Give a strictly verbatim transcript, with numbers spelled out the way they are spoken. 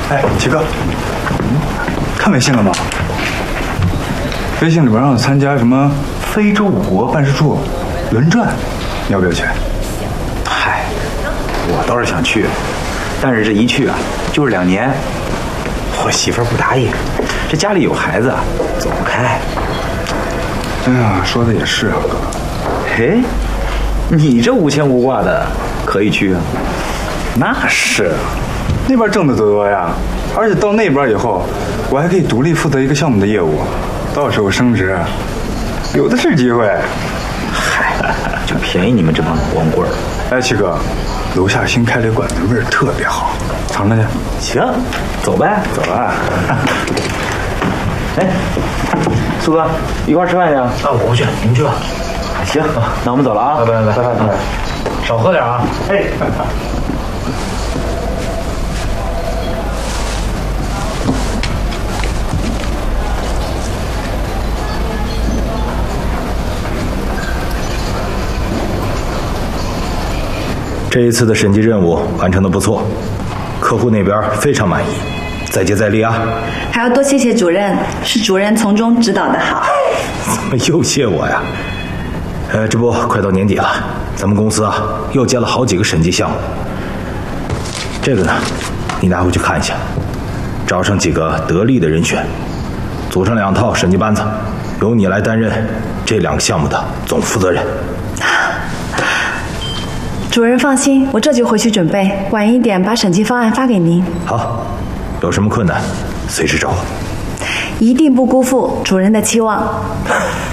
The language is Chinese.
哎，齐哥，嗯，看微信了吗？微信里边让我参加什么非洲五国办事处轮转，你要不要去？ 嗨，我倒是想去，但是这一去啊，就是两年。我媳妇儿不答应，这家里有孩子，走不开。 哎呀，说的也是啊，哥。 嘿，你这无牵无挂的，可以去啊？ 那是，那边挣的多多呀，而且到那边以后，我还可以独立负责一个项目的业务，到时候升职，有的是机会。 嗨，就便宜你们这帮光棍儿。 哎，七哥，楼下新开了馆子，味儿特别好，尝尝去。 行，走呗， 走啊。 哎，苏哥，一块儿吃饭去啊？ 啊，我不去，你们去吧。 行，那我们走了啊！ 拜拜拜拜拜拜，少喝点啊！哎。 这一次的审计任务完成的不错，客户那边非常满意，再接再厉啊！ 还要多谢谢主任，是主任从中指导的好。 怎么又谢我呀？呃，这不快到年底了，咱们公司啊又接了好几个审计项目。这个呢，你拿回去看一下，找上几个得力的人选，组成两套审计班子，由你来担任这两个项目的总负责人。 主任放心，我这就回去准备，晚一点把审计方案发给您。 好，有什么困难随时找我。 一定不辜负主任的期望。